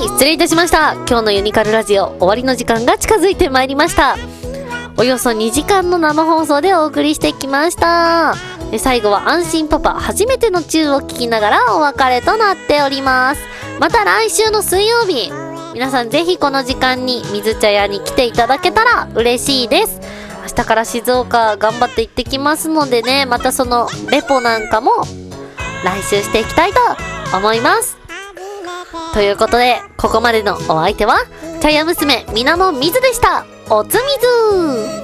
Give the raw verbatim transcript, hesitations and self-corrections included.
失礼いたしました。今日のユニカルラジオ終わりの時間が近づいてまいりました。およそにじかんの生放送でお送りしてきました。で最後は安心パパ初めてのチューを聞きながらお別れとなっております。また来週の水曜日、皆さんぜひこの時間に水茶屋に来ていただけたら嬉しいです。明日から静岡頑張って行ってきますのでね、またそのレポなんかも来週していきたいと思います。ということで、ここまでのお相手は茶屋娘みなもみずでした。おつみずー。